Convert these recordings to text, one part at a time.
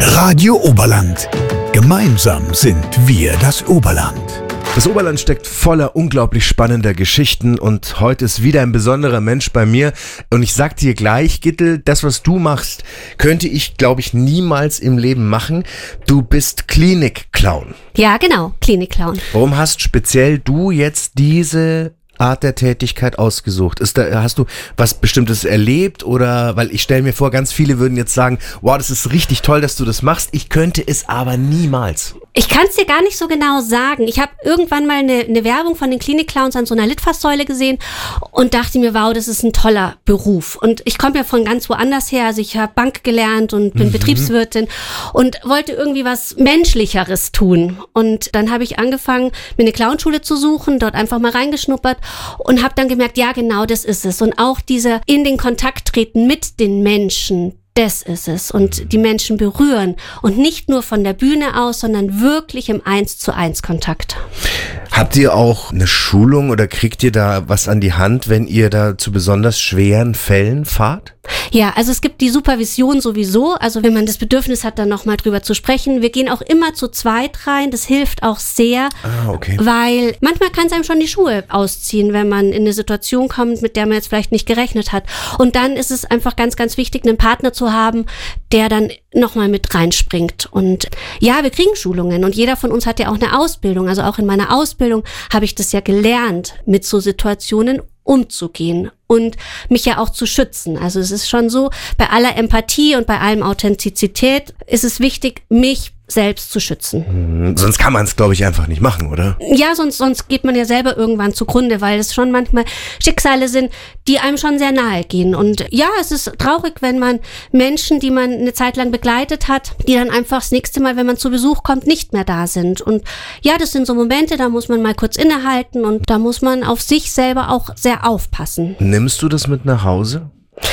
Radio Oberland. Gemeinsam sind wir das Oberland. Das Oberland steckt voller unglaublich spannender Geschichten und heute ist wieder ein besonderer Mensch bei mir. Und ich sag dir gleich, Gittel, das, was du machst, könnte ich, glaube ich, niemals im Leben machen. Du bist Klinik-Clown. Ja, genau, Klinik-Clown. Warum hast speziell du jetzt diese Art der Tätigkeit ausgesucht? Hast du was Bestimmtes erlebt oder, weil ich stelle mir vor, ganz viele würden jetzt sagen, wow, das ist richtig toll, dass du das machst, ich könnte es aber niemals. Ich kann es dir gar nicht so genau sagen. Ich habe irgendwann mal eine Werbung von den Klinik-Clowns an so einer Litfaßsäule gesehen und dachte mir, wow, das ist ein toller Beruf. Und ich komme ja von ganz woanders her. Also ich habe Bank gelernt und bin Betriebswirtin und wollte irgendwie was Menschlicheres tun. Und dann habe ich angefangen, mir eine Clownschule zu suchen, dort einfach mal reingeschnuppert und habe dann gemerkt, ja genau, das ist es. Und auch dieser in den Kontakt treten mit den Menschen, das ist es. Und die Menschen berühren. Und nicht nur von der Bühne aus, sondern wirklich im 1:1 Kontakt. Habt ihr auch eine Schulung oder kriegt ihr da was an die Hand, wenn ihr da zu besonders schweren Fällen fahrt? Ja, also es gibt die Supervision sowieso. Also wenn man das Bedürfnis hat, dann nochmal drüber zu sprechen. Wir gehen auch immer zu zweit rein. Das hilft auch sehr. Okay. Weil manchmal kann es einem schon die Schuhe ausziehen, wenn man in eine Situation kommt, mit der man jetzt vielleicht nicht gerechnet hat. Und dann ist es einfach ganz, ganz wichtig, einen Partner zu haben, der dann nochmal mit reinspringt. Und ja, wir kriegen Schulungen und jeder von uns hat ja auch eine Ausbildung. Also auch in meiner Ausbildung habe ich das ja gelernt, mit so Situationen umzugehen und mich ja auch zu schützen. Also es ist schon so, bei aller Empathie und bei allem Authentizität ist es wichtig, mich selbst zu schützen. Sonst kann man es, glaube ich, einfach nicht machen, oder? Ja, sonst geht man ja selber irgendwann zugrunde, weil es schon manchmal Schicksale sind, die einem schon sehr nahe gehen. Und ja, es ist traurig, wenn man Menschen, die man eine Zeit lang begleitet hat, die dann einfach das nächste Mal, wenn man zu Besuch kommt, nicht mehr da sind. Und ja, das sind so Momente, da muss man mal kurz innehalten und da muss man auf sich selber auch sehr aufpassen. Nimmst du das mit nach Hause?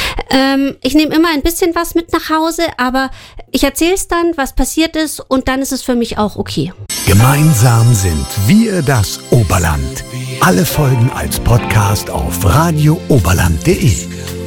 Ich nehme immer ein bisschen was mit nach Hause, aber ich erzähle es dann, was passiert ist und dann ist es für mich auch okay. Gemeinsam sind wir das Oberland. Alle Folgen als Podcast auf radiooberland.de.